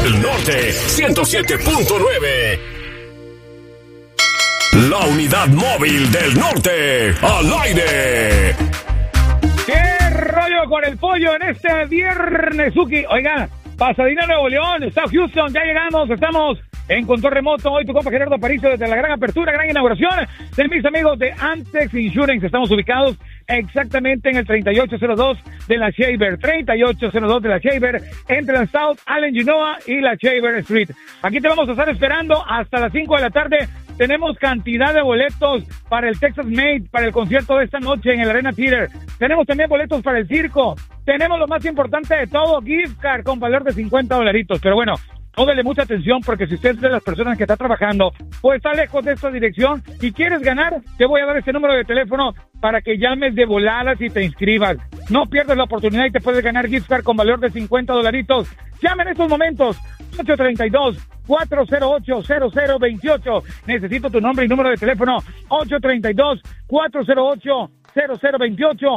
El Norte 107.9. La unidad móvil del norte al aire. ¿Qué rollo con el pollo en este viernes, Suki? Oiga, Pasadena, Nuevo León, está Houston, ya llegamos, estamos en control remoto. Hoy tu compa Gerardo Aparicio desde la gran apertura, gran inauguración de mis amigos de Antex Insurance. Estamos ubicados exactamente en el 3802 de la Shaver, 3802 de la Shaver, entre la South Allen Genoa y la Shaver Street. Aquí te vamos a estar esperando hasta las 5 de la tarde. Tenemos cantidad de boletos para el Texas Made, para el concierto de esta noche en el Arena Theater. Tenemos también boletos para el circo. Tenemos lo más importante de todo, gift card con valor de $50. Pero bueno, póngale mucha atención, porque si usted es de las personas que está trabajando o está lejos de esta dirección y quieres ganar, te voy a dar este número de teléfono para que llames de voladas y te inscribas. No pierdas la oportunidad y te puedes ganar gift card con valor de $50. Llama en estos momentos, 832-408-0028. Necesito tu nombre y número de teléfono, 832-408-0028,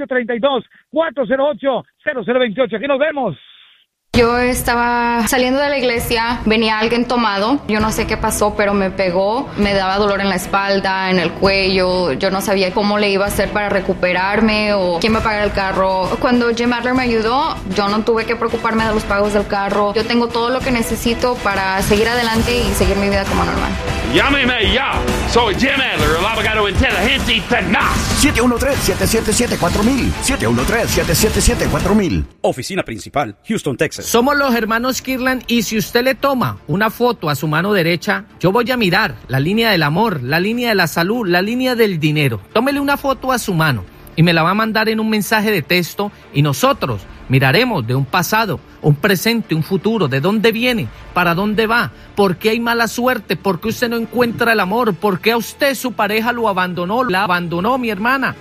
832-408-0028. Aquí nos vemos. Yo estaba saliendo de la iglesia, venía alguien tomado, yo no sé qué pasó, pero me pegó, me daba dolor en la espalda, en el cuello, yo no sabía cómo le iba a hacer para recuperarme o quién me iba a pagar el carro. Cuando Jim Adler me ayudó, yo no tuve que preocuparme de los pagos del carro. Yo tengo todo lo que necesito para seguir adelante y seguir mi vida como normal. Llámeme ya, soy Jim Adler, el abogado inteligente y tenaz. 713-777-4000, 713-777-4000. Oficina principal, Houston, Texas. Somos los hermanos Kirlan y si usted le toma una foto a su mano derecha, yo voy a mirar la línea del amor, la línea de la salud, la línea del dinero. Tómele una foto a su mano y me la va a mandar en un mensaje de texto y nosotros miraremos de un pasado, un presente, un futuro, de dónde viene, para dónde va, por qué hay mala suerte, por qué usted no encuentra el amor, por qué a usted su pareja lo abandonó, la abandonó mi hermana.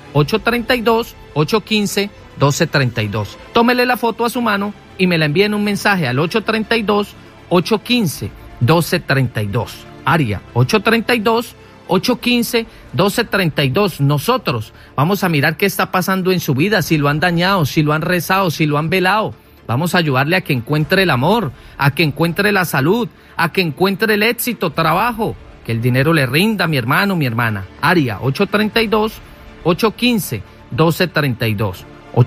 832-815-1232. Tómele la foto a su mano y me la envía en un mensaje al 832-815-1232. Área 832-815-1232. Nosotros vamos a mirar qué está pasando en su vida, si lo han dañado, si lo han rezado, si lo han velado. Vamos a ayudarle a que encuentre el amor, a que encuentre la salud, a que encuentre el éxito, trabajo, que el dinero le rinda, mi hermano, mi hermana. Área 832-815-1232.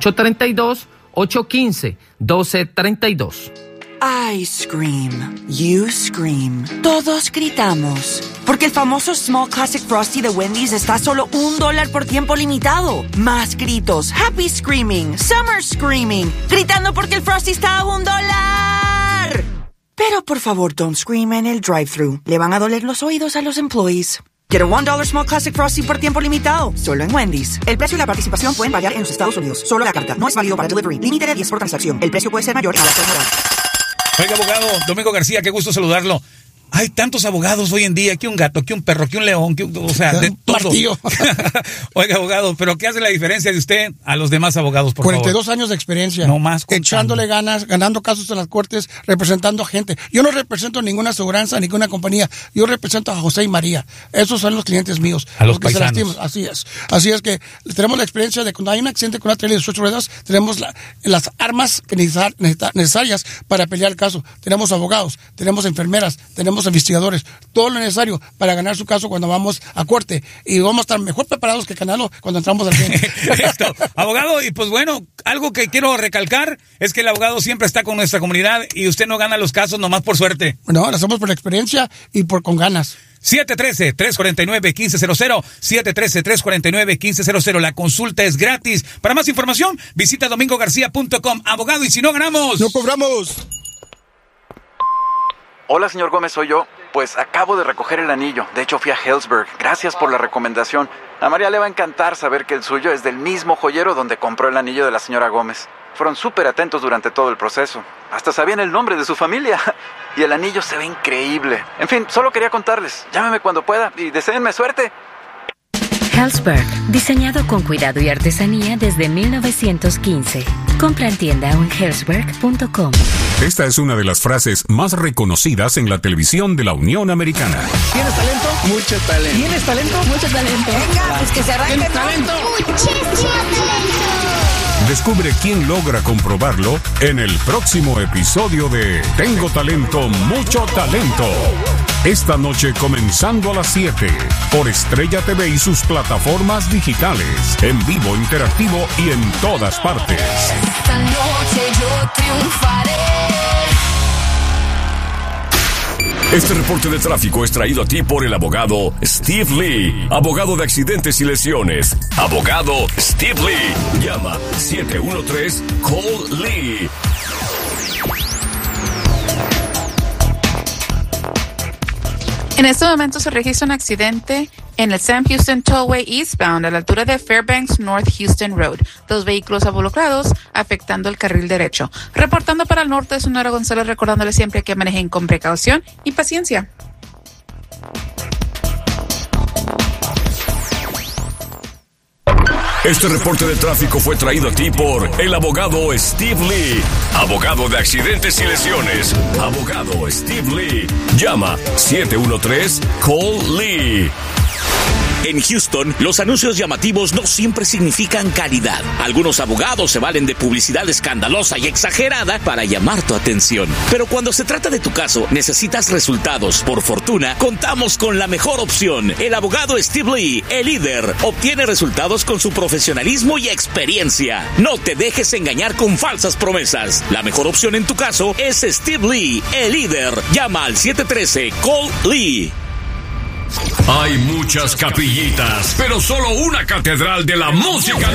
832-815-1232. I scream, you scream, todos gritamos, porque el famoso Small Classic Frosty de Wendy's está a solo $1 por tiempo limitado. Más gritos, happy screaming, summer screaming, gritando porque el Frosty está a $1. Pero por favor, don't scream en el drive-thru. Le van a doler los oídos a los employees. Get a $1 Small Classic Frosty por tiempo limitado, solo en Wendy's. El precio y la participación pueden variar en los Estados Unidos. Solo la carta, no es válido para delivery. Límite de 10 por transacción. El precio puede ser mayor a la temporada. Oiga, abogado Domingo García, qué gusto saludarlo. Hay tantos abogados hoy en día, que un gato, que un perro, que un león, o sea, de todo. Oiga, abogado, pero ¿qué hace la diferencia de usted a los demás abogados, por 42 favor? años de experiencia. No más. Echándole ganas, ganando casos en las cortes, representando gente. Yo no represento ninguna aseguranza, ninguna compañía. Yo represento a José y María. Esos son los clientes míos. A los paisanos. Que se lastiman. Así es. Así es que tenemos la experiencia de cuando hay un accidente con una trailer de 8 ruedas, tenemos las armas que necesarias para pelear el caso. Tenemos abogados, tenemos enfermeras, tenemos investigadores. Todo lo necesario para ganar su caso cuando vamos a corte, y vamos a estar mejor preparados que Canelo cuando entramos al frente. Esto, abogado, y pues bueno, algo que quiero recalcar es que el abogado siempre está con nuestra comunidad y usted no gana los casos nomás por suerte. No, lo hacemos por experiencia y con ganas. 713-349-1500, 713-349-1500. La consulta es gratis. Para más información, visita domingogarcia.com. Abogado, y si no ganamos, no cobramos. Hola, señor Gómez, soy yo. Pues acabo de recoger el anillo. De hecho, fui a Helzberg. Gracias por la recomendación. A María le va a encantar saber que el suyo es del mismo joyero donde compró el anillo de la señora Gómez. Fueron súper atentos durante todo el proceso. Hasta sabían el nombre de su familia. Y el anillo se ve increíble. En fin, solo quería contarles. Llámeme cuando pueda y deséenme suerte. Helzberg, diseñado con cuidado y artesanía desde 1915. Compra en tienda o en helzberg.com. Esta es una de las frases más reconocidas en la televisión de la Unión Americana. ¿Tienes talento? Mucho talento. ¿Tienes talento? Mucho talento. Venga, pues que se arranque. ¿Tienes talento? Muchísimo talento. Descubre quién logra comprobarlo en el próximo episodio de Tengo Talento, Mucho Talento. Esta noche comenzando a las 7 por Estrella TV y sus plataformas digitales, en vivo, interactivo y en todas partes. Esta noche yo triunfaré. Este reporte de tráfico es traído a ti por el abogado Steve Lee, abogado de accidentes y lesiones. Abogado Steve Lee. Llama 713-CALL-LEE. En este momento se registra un accidente en el Sam Houston Tollway Eastbound a la altura de Fairbanks North Houston Road. 2 vehículos involucrados afectando el carril derecho. Reportando para el norte, Sonora González, recordándole siempre que manejen con precaución y paciencia. Este reporte de tráfico fue traído a ti por el abogado Steve Lee, abogado de accidentes y lesiones. Abogado Steve Lee. Llama 713-CALL-LEE. En Houston, los anuncios llamativos no siempre significan calidad. Algunos abogados se valen de publicidad escandalosa y exagerada para llamar tu atención. Pero cuando se trata de tu caso, necesitas resultados. Por fortuna, contamos con la mejor opción. El abogado Steve Lee, el líder, obtiene resultados con su profesionalismo y experiencia. No te dejes engañar con falsas promesas. La mejor opción en tu caso es Steve Lee, el líder. Llama al 713-CALL-LEE. Hay muchas capillitas, pero solo una catedral de la música